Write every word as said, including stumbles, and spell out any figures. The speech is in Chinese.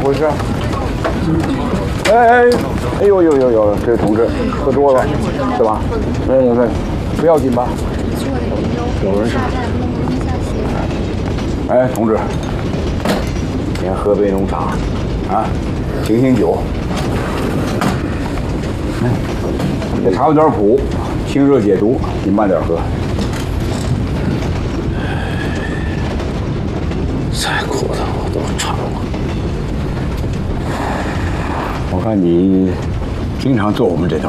回事？哎哎，哎呦呦呦呦，这位同志喝多了，是吧？没没没，不要紧吧？有人是？哎，同志，先喝杯浓茶，啊，醒醒酒。哎，这茶有点苦，清热解毒，你慢点喝。 再苦的我都尝过。 我看你经常坐我们这趟